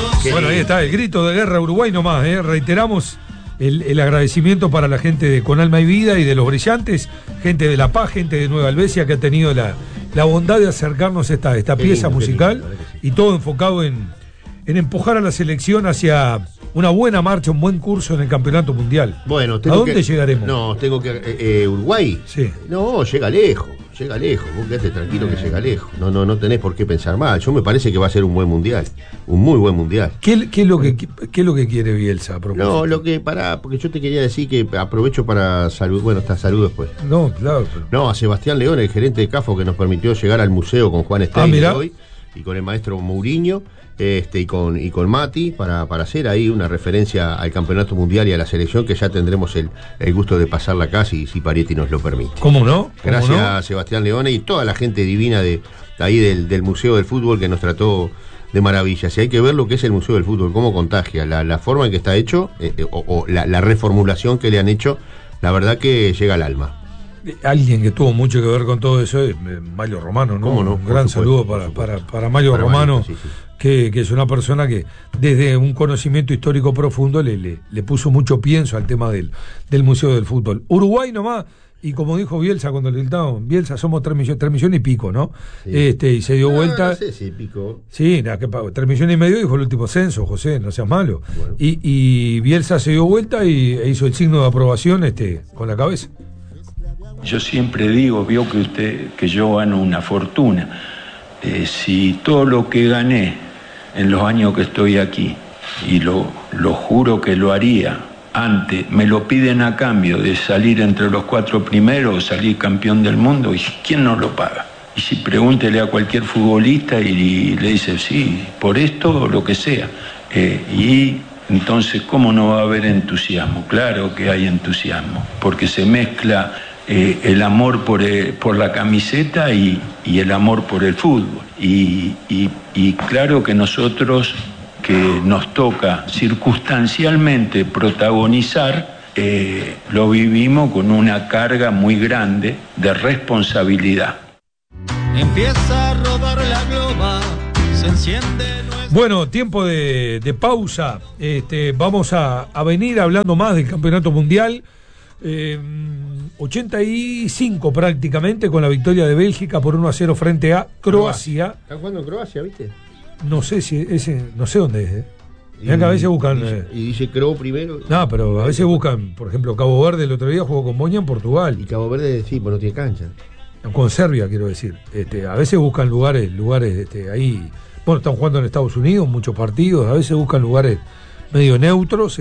Bueno, ahí está, el grito de guerra a Uruguay nomás, reiteramos el agradecimiento para la gente de Con Alma y Vida y de Los Brillantes, gente de La Paz, gente de Nueva Albesia que ha tenido la bondad de acercarnos esta pieza musical lindo, y todo enfocado en empujar a la selección hacia una buena marcha, un buen curso en el campeonato mundial. Bueno, ¿a dónde llegaremos? No, tengo que... ¿Uruguay? Sí. No, llega lejos. Vos quedate tranquilo que llega lejos. No tenés por qué pensar mal. Yo me parece que va a ser un buen mundial. Un muy buen mundial. ¿Qué es lo que quiere Bielsa a propósito? No, porque yo te quería decir que aprovecho para saludar. Bueno, hasta salud después. No, claro. Pero... No, a Sebastián León, el gerente de CAFO, que nos permitió llegar al museo con Juan Steiner hoy y con el maestro Mourinho. Y con Mati para hacer ahí una referencia al campeonato mundial y a la selección, que ya tendremos el gusto de pasarla acá si Parietti nos lo permite. ¿Cómo no? Gracias a Sebastián Leone y toda la gente divina de ahí del Museo del Fútbol, que nos trató de maravilla. Si hay que ver lo que es el Museo del Fútbol, cómo contagia, la forma en que está hecho o la reformulación que le han hecho, la verdad que llega al alma. Alguien que tuvo mucho que ver con todo eso es Mario Romano, ¿no? ¿Cómo no? Un gran saludo para Mario Romano, sí. Que es una persona que desde un conocimiento histórico profundo le puso mucho pienso al tema del Museo del Fútbol. Uruguay nomás, y como dijo Bielsa cuando le gritaron, Bielsa, somos 3 millones y pico, ¿no? Sí. Y se dio vuelta. No sé si pico. Sí, 3,5 millones dijo el último censo, José, no seas malo. Bueno. Y Bielsa se dio vuelta e hizo el signo de aprobación con la cabeza. Yo siempre digo, vio que yo gano una fortuna. Si todo lo que gané en los años que estoy aquí, y lo juro que lo haría antes, me lo piden a cambio de salir entre los 4 primeros, salir campeón del mundo, ¿y quién nos lo paga? Y si pregúntele a cualquier futbolista y le dice, sí, por esto o lo que sea. Y entonces, ¿cómo no va a haber entusiasmo? Claro que hay entusiasmo, porque se mezcla el amor por la camiseta y el amor por el fútbol. Y claro que nosotros, que nos toca circunstancialmente protagonizar, lo vivimos con una carga muy grande de responsabilidad. Empieza a rodar la globa, se enciende. Bueno, tiempo de pausa. Vamos a venir hablando más del campeonato mundial. 85 prácticamente, con la victoria de Bélgica por 1-0 frente a Croacia. ¿Están jugando en Croacia, viste? No sé si no sé dónde es. Mirá que a veces buscan. Y dice Crow primero. No, pero a veces buscan, por ejemplo, Cabo Verde el otro día jugó con Boña en Portugal. Y Cabo Verde sí, pues no tiene cancha. Con Serbia, quiero decir. A veces buscan lugares ahí. Bueno, están jugando en Estados Unidos muchos partidos. A veces buscan lugares medio neutros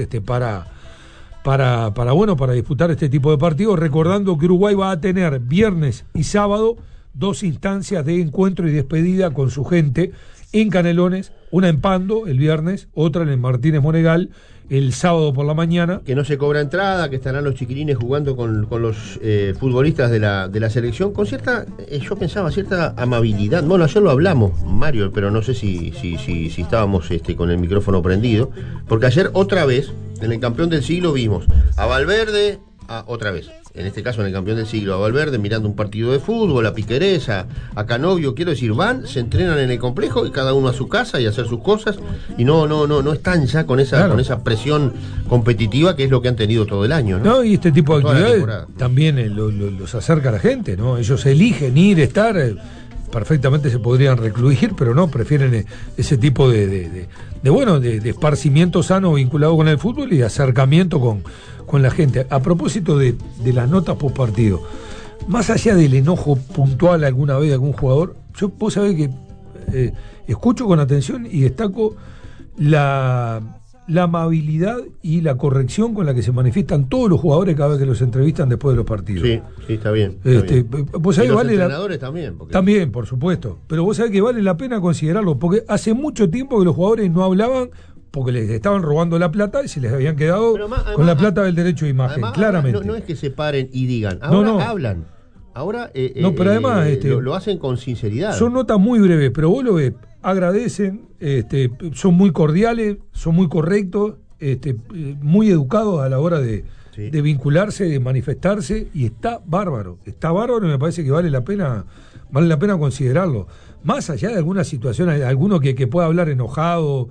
para disputar este tipo de partidos, recordando que Uruguay va a tener viernes y sábado 2 instancias de encuentro y despedida con su gente en Canelones, una en Pando el viernes, otra en el Martínez Monegal el sábado por la mañana. Que no se cobra entrada, que estarán los chiquilines jugando con los futbolistas de la selección, con cierta, yo pensaba, cierta amabilidad. Bueno, ayer lo hablamos, Mario, pero no sé si estábamos con el micrófono prendido, porque ayer otra vez, en el campeón del siglo, vimos a Valverde, otra vez, en este caso en el campeón del siglo, a Valverde mirando un partido de fútbol, a Piquerés, a Canovio, quiero decir, se entrenan en el complejo y cada uno a su casa y a hacer sus cosas, y no están ya con esa presión competitiva que es lo que han tenido todo el año, ¿no? No, y este tipo de actividades también los acerca a la gente, ¿no? Ellos eligen ir, estar, perfectamente se podrían recluir, pero no, prefieren ese tipo de esparcimiento sano vinculado con el fútbol y de acercamiento con la gente. A propósito de las notas post partido, más allá del enojo puntual alguna vez de algún jugador, vos sabés que escucho con atención y destaco la amabilidad y la corrección con la que se manifiestan todos los jugadores cada vez que los entrevistan después de los partidos. Sí, está bien. Vos sabés, y los vale entrenadores también. También, por supuesto. Pero vos sabés que vale la pena considerarlo, porque hace mucho tiempo que los jugadores no hablaban porque les estaban robando la plata y se les habían quedado con la plata del derecho de imagen, además, claramente. No es que se paren y digan, ahora hablan. Ahora pero además lo hacen con sinceridad. Son notas muy breves, pero vos lo ves, agradecen, son muy cordiales, son muy correctos, muy educados a la hora de vincularse, de manifestarse, y está bárbaro y me parece que vale la pena considerarlo. Más allá de alguna situación, alguno que pueda hablar enojado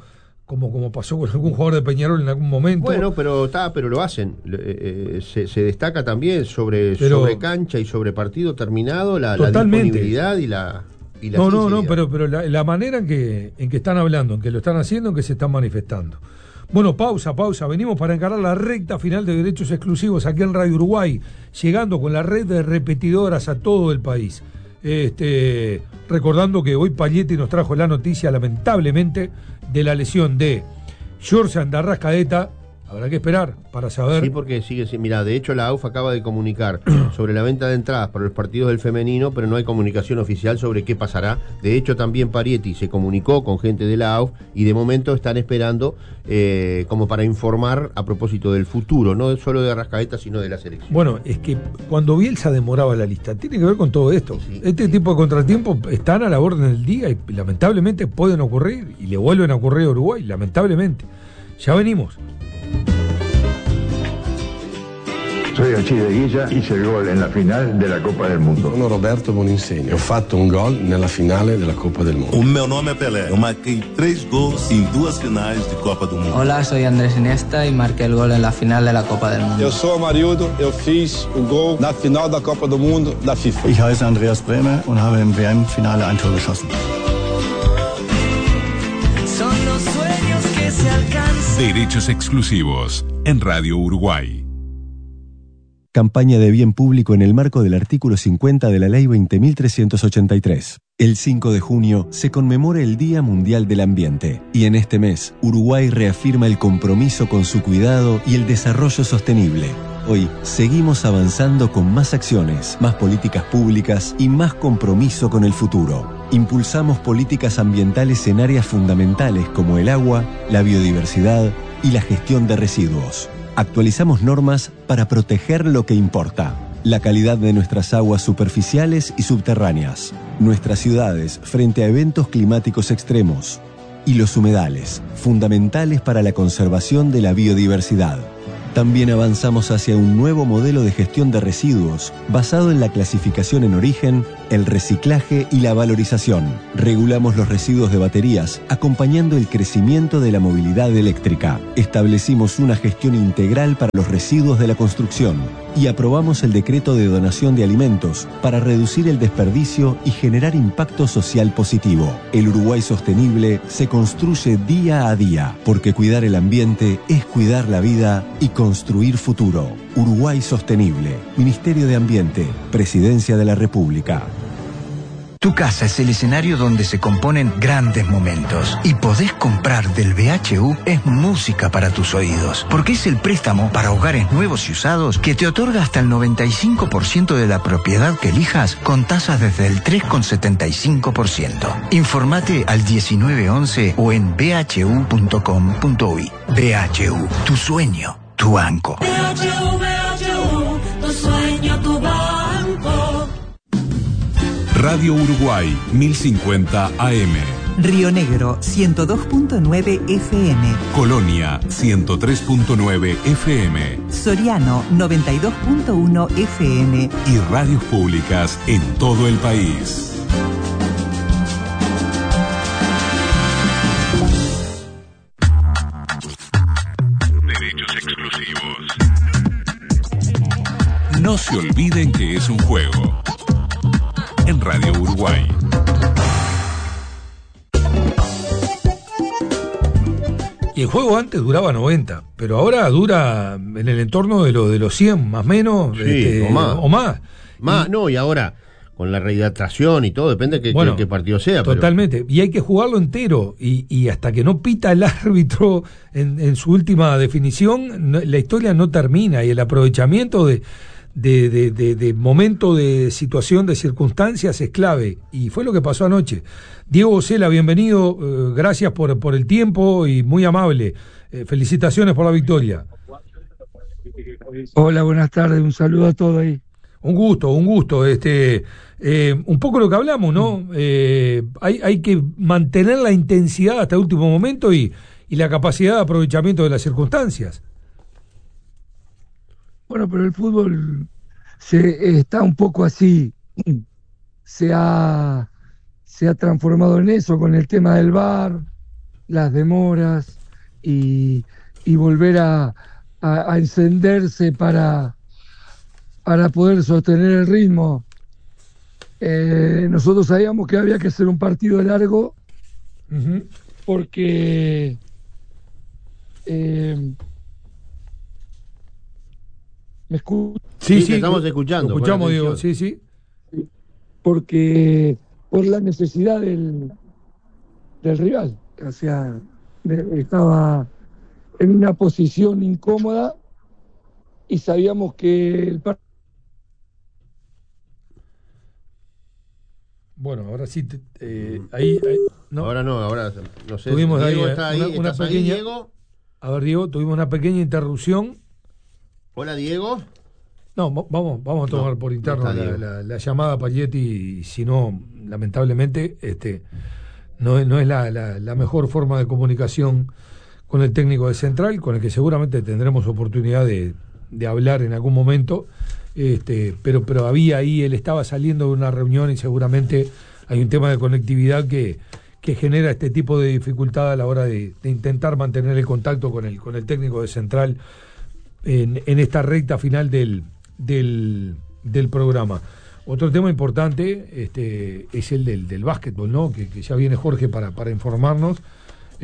como pasó con algún jugador de Peñarol en algún momento. Bueno, pero lo hacen. Se destaca también sobre cancha y sobre partido terminado la disponibilidad y la No, pero la manera en que están hablando, en que lo están haciendo, en que se están manifestando. Bueno, pausa. Venimos para encarar la recta final de derechos exclusivos aquí en Radio Uruguay, llegando con la red de repetidoras a todo el país. Recordando que hoy Palietti nos trajo la noticia, lamentablemente, de la lesión de Jorge Arrascaeta. Habrá que esperar para saber. Sí, porque sigue. Mira, de hecho la AUF acaba de comunicar sobre la venta de entradas para los partidos del femenino, pero no hay comunicación oficial sobre qué pasará. De hecho, también Parietti se comunicó con gente de la AUF y de momento están esperando como para informar a propósito del futuro, no solo de Arrascaeta, sino de la selección. Bueno, es que cuando Bielsa demoraba la lista, tiene que ver con todo esto. Sí. Este tipo de contratiempos están a la orden del día y lamentablemente pueden ocurrir y le vuelven a ocurrir a Uruguay, lamentablemente. Ya venimos. Soy Alcide Guilla, hice il gol nella finale della Coppa del Mundo. Sono Roberto Boninsegni, ho fatto un gol nella finale della Coppa del Mundo. O meu nome é Pelé, eu marquei 3 gols em 2 finais de Copa do Mundo. Hola, soy Andrés Iniesta y marqué el gol en la final de la Copa del Mundo. Eu sou Amarildo, eu fiz o gol na final da Copa do Mundo da FIFA. Ich heiße Andreas Bremer und habe im WM-Finale ein Tor geschossen. Son los sueños que se alcanzan. Derechos exclusivos en Radio Uruguay. Campaña de bien público en el marco del artículo 50 de la Ley 20.383. El 5 de junio se conmemora el Día Mundial del Ambiente y en este mes Uruguay reafirma el compromiso con su cuidado y el desarrollo sostenible. Hoy seguimos avanzando con más acciones, más políticas públicas y más compromiso con el futuro. Impulsamos políticas ambientales en áreas fundamentales como el agua, la biodiversidad y la gestión de residuos. Actualizamos normas para proteger lo que importa: la calidad de nuestras aguas superficiales y subterráneas, nuestras ciudades frente a eventos climáticos extremos y los humedales, fundamentales para la conservación de la biodiversidad. También avanzamos hacia un nuevo modelo de gestión de residuos basado en la clasificación en origen, el reciclaje y la valorización. Regulamos los residuos de baterías, acompañando el crecimiento de la movilidad eléctrica. Establecimos una gestión integral para los residuos de la construcción y aprobamos el decreto de donación de alimentos para reducir el desperdicio y generar impacto social positivo. El Uruguay sostenible se construye día a día, porque cuidar el ambiente es cuidar la vida y construir futuro. Uruguay Sostenible, Ministerio de Ambiente, Presidencia de la República. Tu casa es el escenario donde se componen grandes momentos. Y podés comprar del BHU es música para tus oídos. Porque es el préstamo para hogares nuevos y usados que te otorga hasta el 95% de la propiedad que elijas con tasas desde el 3,75%. Informate al 1911 o en bhu.com.uy. BHU, tu sueño, tu banco. BHU, tu sueño, tu banco. Radio Uruguay 1050 AM. Río Negro 102.9 FM. Colonia 103.9 FM. Soriano 92.1 FM. Y radios públicas en todo el país. Derechos exclusivos. No se olviden que es un juego. En Radio Uruguay. Y el juego antes duraba 90, pero ahora dura en el entorno de los 100, más o menos, sí, o más. Y ahora, con la rehidratación y todo, depende de qué partido sea. Totalmente, pero... y hay que jugarlo entero, y hasta que no pita el árbitro en su última definición, la historia no termina, y el aprovechamiento de momento, de situación, de circunstancias es clave, y fue lo que pasó anoche. Diego Ocela, bienvenido, gracias por el tiempo y muy amable, felicitaciones por la victoria. Hola, buenas tardes, un saludo a todos ahí. Un gusto, un poco lo que hablamos, ¿no? Hay que mantener la intensidad hasta el último momento y la capacidad de aprovechamiento de las circunstancias. Bueno, pero el fútbol está un poco así, se ha transformado en eso con el tema del VAR, las demoras, y volver a encenderse para poder sostener el ritmo. Nosotros sabíamos que había que hacer un partido largo, porque ¿me escuchas? Sí, te estamos escuchando. Escuchamos, Diego, sí. Porque por la necesidad del rival, o sea, estaba en una posición incómoda y sabíamos que el partido. Bueno, ahora sí, ahí no. Ahora no sé. Tuvimos Diego ahí está ahí, una ¿estás pequeña. ahí, Diego? A ver, Diego, tuvimos una pequeña interrupción. Hola, Diego. No, vamos a tomar por interno la llamada a Paglietti, y si no, lamentablemente, no es la mejor forma de comunicación con el técnico de Central, con el que seguramente tendremos oportunidad de hablar en algún momento. Pero había ahí, él estaba saliendo de una reunión y seguramente hay un tema de conectividad que genera este tipo de dificultad a la hora de intentar mantener el contacto con el técnico de Central en esta recta final del programa. Otro tema importante es el del básquetbol, ¿no? Que ya viene Jorge para informarnos. A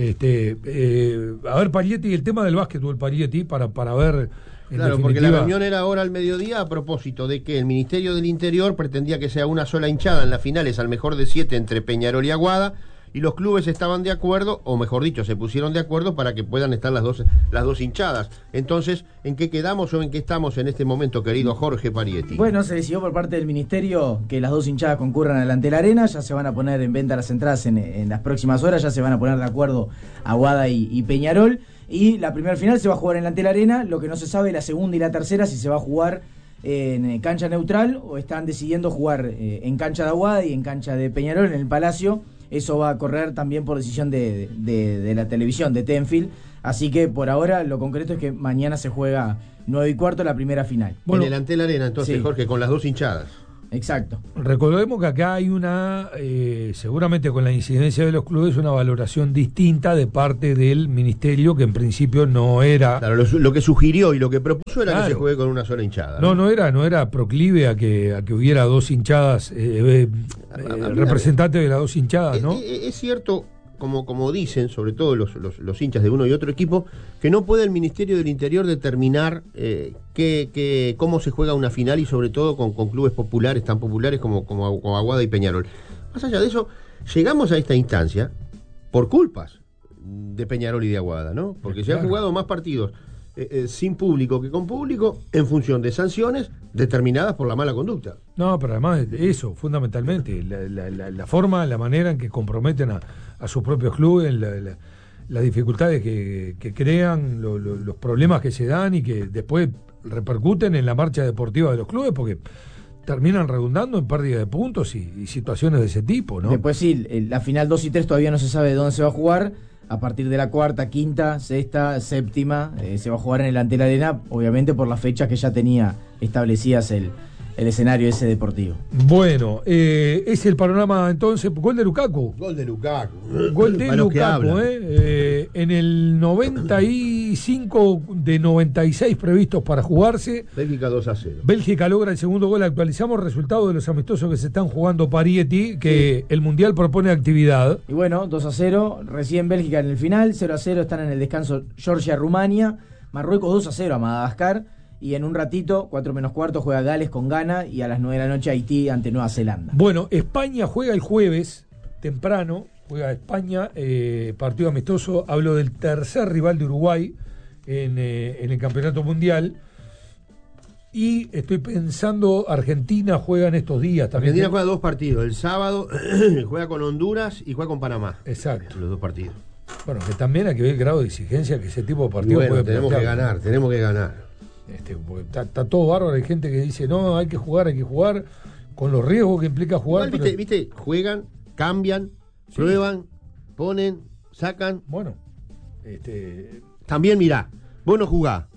ver, Paglietti, el tema del básquetbol, Paglietti, para ver. Claro, porque la reunión era ahora al mediodía a propósito de que el Ministerio del Interior pretendía que sea una sola hinchada en las finales al mejor de 7 entre Peñarol y Aguada, y los clubes estaban de acuerdo, o mejor dicho, se pusieron de acuerdo para que puedan estar las dos hinchadas. Entonces, ¿en qué quedamos o en qué estamos en este momento, querido Jorge Parietti? Bueno, se decidió por parte del Ministerio que las dos hinchadas concurran delante de la arena, ya se van a poner en venta las entradas en las próximas horas, ya se van a poner de acuerdo Aguada y Peñarol. Y la primera final se va a jugar en la Antel Arena. Lo que no se sabe, la segunda y la tercera, si se va a jugar en cancha neutral o están decidiendo jugar en cancha de Aguada y en cancha de Peñarol, en el Palacio. Eso va a correr también por decisión de la televisión, de Tenfield. Así que por ahora lo concreto es que mañana se juega 9:15 la primera final. Bueno, en el Antel Arena, entonces, sí. Jorge, con las dos hinchadas. Exacto. Recordemos que acá hay una, seguramente con la incidencia de los clubes, una valoración distinta de parte del Ministerio, que en principio no era... Claro, lo que sugirió y lo que propuso era que se juegue con una sola hinchada. No era proclive a que hubiera dos hinchadas, representantes de las dos hinchadas, ¿no? Es cierto, como dicen, sobre todo los hinchas de uno y otro equipo, que no puede el Ministerio del Interior determinar cómo se juega una final, y sobre todo con clubes populares, tan populares como Aguada y Peñarol. Más allá de eso, llegamos a esta instancia por culpas de Peñarol y de Aguada, ¿no? Porque se han jugado más partidos sin público que con público, en función de sanciones determinadas por la mala conducta. No, pero además de eso, fundamentalmente, la forma, la manera en que comprometen a sus propios clubes, las dificultades que crean, los problemas que se dan y que después repercuten en la marcha deportiva de los clubes, porque terminan redundando en pérdida de puntos y situaciones de ese tipo, ¿no? Después sí, la final 2 y 3 todavía no se sabe dónde se va a jugar. A partir de la cuarta, quinta, sexta, séptima, se va a jugar en el Antel Arena, obviamente por las fechas que ya tenía establecidas el escenario ese deportivo. Bueno, es el panorama entonces. Gol de Lukaku. Gol de Lukaku. Gol de Lukaku, en el 95 de 96 previstos para jugarse. Bélgica 2-0. Bélgica logra el segundo gol. Actualizamos resultados de los amistosos que se están jugando, Parietti, que el Mundial propone actividad. Y bueno, 2-0, recién Bélgica en el final, 0-0 están en el descanso Georgia-Rumania, Marruecos 2-0 a Madagascar. Y en un ratito, 4:15, juega Gales con Ghana, y a las 9 de la noche Haití ante Nueva Zelanda. Bueno, España juega el jueves, temprano, juega España, partido amistoso. Hablo del tercer rival de Uruguay en el Campeonato Mundial. Y estoy pensando, Argentina juega en estos días también. Argentina juega 2 partidos. El sábado juega con Honduras y juega con Panamá. Exacto. Los 2 partidos. Bueno, que también hay que ver el grado de exigencia que ese tipo de partidos puede tenemos plantear. tenemos que ganar. Porque está todo bárbaro. Hay gente que dice no, hay que jugar con los riesgos que implica jugar. Igual, viste, juegan, cambian, prueban, ponen, sacan. Bueno, también mirá, vos no jugás,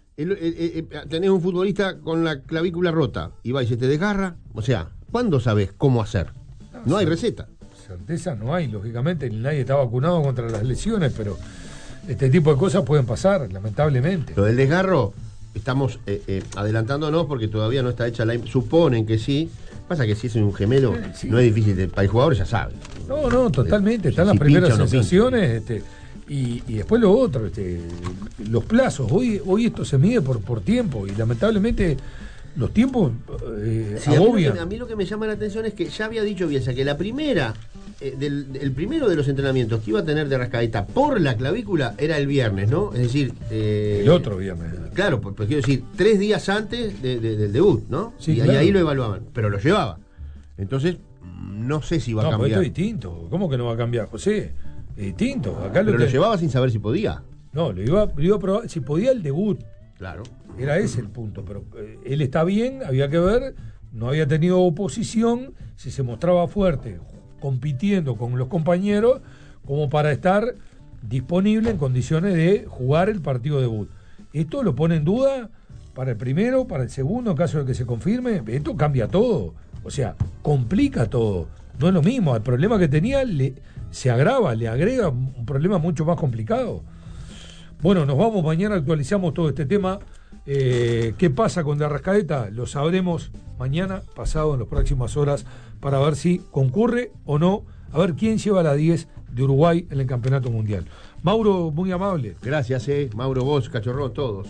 tenés un futbolista con la clavícula rota y va y se te desgarra. O sea, ¿cuándo sabés cómo hacer? No hay receta. Certeza no hay, lógicamente, nadie está vacunado contra las lesiones, pero este tipo de cosas pueden pasar, lamentablemente. Lo del desgarro, estamos adelantándonos porque todavía no está hecha suponen que sí. Pasa que si es un gemelo, sí. No es difícil, para el jugador ya sabe. No, totalmente, están las primeras sensaciones, y después lo otro, los plazos. Hoy esto se mide por tiempo, y lamentablemente los tiempos agobian. A mí lo que me llama la atención es que ya había dicho Bielsa que la primera, el primero de los entrenamientos que iba a tener de Arrascaeta por la clavícula era el viernes, ¿no? Es decir... el otro viernes. Claro, pues quiero decir, 3 días antes del debut, ¿no? Sí, y claro. ahí lo evaluaban, pero lo llevaba. Entonces, no sé si va a cambiar. No, esto es distinto. ¿Cómo que no va a cambiar, José? Es distinto. Acá pero lo llevaba sin saber si podía. No, lo iba a probar, si podía el debut. Claro. Era ese el punto, pero él está bien, había que ver, no había tenido oposición, si se mostraba fuerte, compitiendo con los compañeros, como para estar disponible en condiciones de jugar el partido debut. Esto lo pone en duda para el primero, para el segundo, en caso de que se confirme. Esto cambia todo, o sea, complica todo. No es lo mismo, el problema que tenía se agrava, le agrega un problema mucho más complicado. Bueno, nos vamos, mañana actualizamos todo este tema. ¿Qué pasa con De Arrascaeta? Lo sabremos mañana, pasado, en las próximas horas, para ver si concurre o no, a ver quién lleva la 10 de Uruguay en el Campeonato Mundial. Mauro, muy amable. Gracias, Mauro, vos, Cachorrón, todos.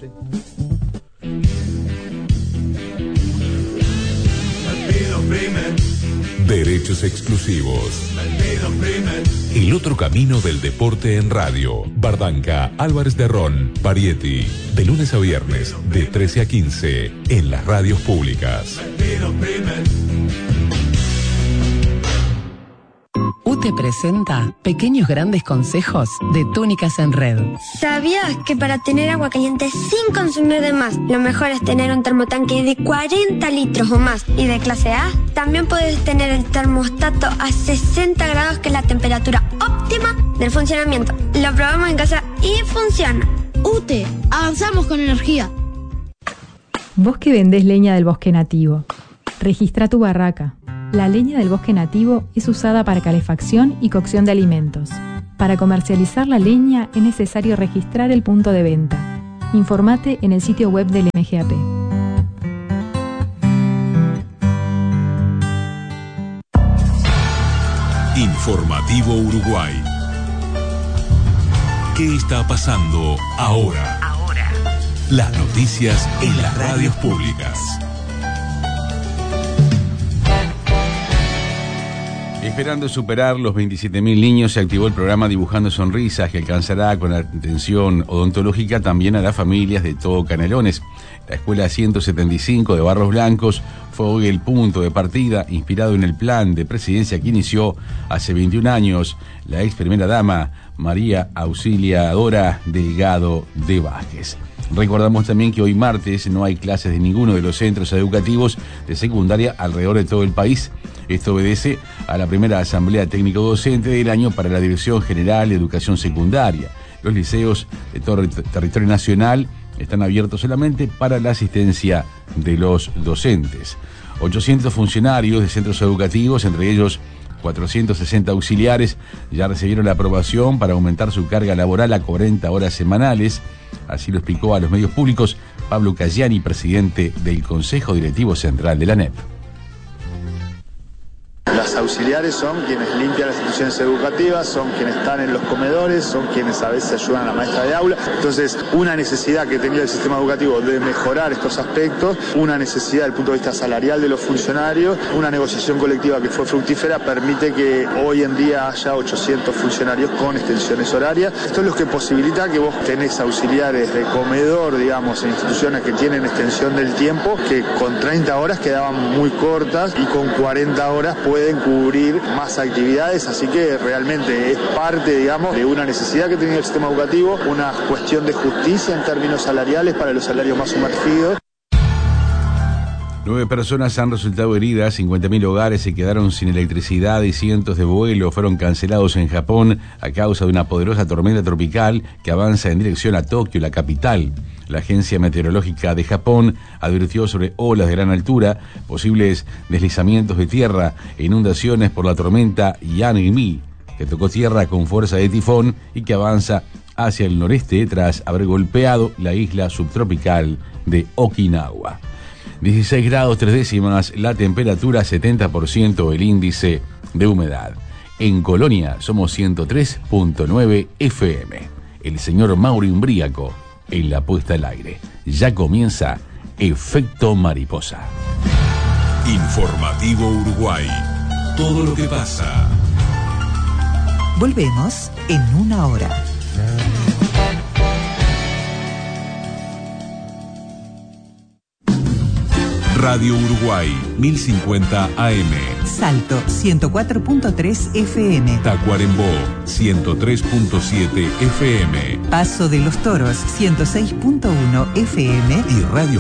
Derechos exclusivos. El otro camino del deporte en radio. Bardanca, Álvarez de Ron, Parietti. De lunes a viernes, de 13 a 15, en las radios públicas. UTE presenta Pequeños Grandes Consejos de Túnicas en Red. ¿Sabías que para tener agua caliente sin consumir de más, lo mejor es tener un termotanque de 40 litros o más y de clase A? También puedes tener el termostato a 60 grados, que es la temperatura óptima del funcionamiento. Lo probamos en casa y funciona. UTE, avanzamos con energía. Vos que vendés leña del bosque nativo, registra tu barraca. La leña del bosque nativo es usada para calefacción y cocción de alimentos. Para comercializar la leña es necesario registrar el punto de venta. Informate en el sitio web del MGAP. Informativo Uruguay. ¿Qué está pasando ahora? Las noticias en las radios públicas. Esperando superar los 27.000 niños, se activó el programa Dibujando Sonrisas, que alcanzará con atención odontológica también a las familias de todo Canelones. La Escuela 175 de Barros Blancos fue hoy el punto de partida, inspirado en el plan de presidencia que inició hace 21 años la ex primera dama María Auxiliadora Delgado de Vázquez. Recordamos también que hoy martes no hay clases de ninguno de los centros educativos de secundaria alrededor de todo el país. Esto obedece a la primera asamblea técnico-docente del año para la Dirección General de Educación Secundaria. Los liceos de todo el territorio nacional están abiertos solamente para la asistencia de los docentes. 800 funcionarios de centros educativos, entre ellos 460 auxiliares, ya recibieron la aprobación para aumentar su carga laboral a 40 horas semanales. Así lo explicó a los medios públicos Pablo Cayani, presidente del Consejo Directivo Central de la ANEP. Las auxiliares son quienes limpian las instituciones educativas, son quienes están en los comedores, son quienes a veces ayudan a la maestra de aula. Entonces, una necesidad que tenía el sistema educativo de mejorar estos aspectos, una necesidad desde el punto de vista salarial de los funcionarios, una negociación colectiva que fue fructífera, permite que hoy en día haya 800 funcionarios con extensiones horarias. Esto es lo que posibilita que vos tenés auxiliares de comedor, digamos, en instituciones que tienen extensión del tiempo, que con 30 horas quedaban muy cortas y con 40 horas pueden cubrir más actividades, así que realmente es parte, digamos, de una necesidad que tenía el sistema educativo, una cuestión de justicia en términos salariales para los salarios más sumergidos. 9 personas han resultado heridas, 50.000 hogares se quedaron sin electricidad y cientos de vuelos fueron cancelados en Japón a causa de una poderosa tormenta tropical que avanza en dirección a Tokio, la capital. La Agencia Meteorológica de Japón advirtió sobre olas de gran altura, posibles deslizamientos de tierra e inundaciones por la tormenta Yangmi, que tocó tierra con fuerza de tifón y que avanza hacia el noreste tras haber golpeado la isla subtropical de Okinawa. 16 grados 3 décimas la temperatura, 70% el índice de humedad. En Colonia somos 103.9 FM. El señor Mauri Umbríaco en la puesta al aire. Ya comienza Efecto Mariposa. Informativo Uruguay. Todo lo que pasa. Volvemos en una hora. Radio Uruguay, 1050 AM. Salto, 104.3 FM. Tacuarembó, 103.7 FM. Paso de los Toros, 106.1 FM. Y Radio